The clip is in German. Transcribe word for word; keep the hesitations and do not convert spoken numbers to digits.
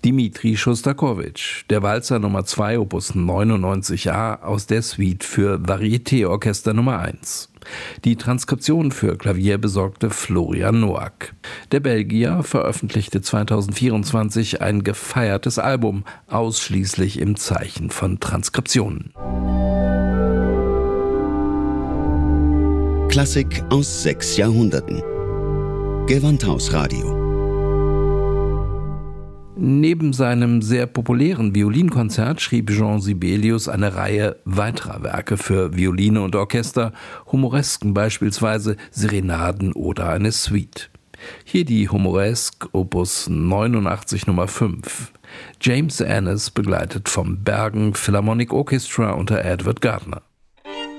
Dmitri Schostakowitsch, der Walzer Nummer zwei, Opus neunundneunzig a aus der Suite für Varieté-Orchester Nummer eins. Die Transkription für Klavier besorgte Florian Noack. Der Belgier veröffentlichte zweitausendvierundzwanzig ein gefeiertes Album, ausschließlich im Zeichen von Transkriptionen. Klassik aus sechs Jahrhunderten. Gewandhausradio. Neben seinem sehr populären Violinkonzert schrieb Jean Sibelius eine Reihe weiterer Werke für Violine und Orchester, Humoresken beispielsweise, Serenaden oder eine Suite. Hier die Humoreske Opus neunundachtzig Nummer fünf. James Annis begleitet vom Bergen Philharmonic Orchestra unter Edward Gardner.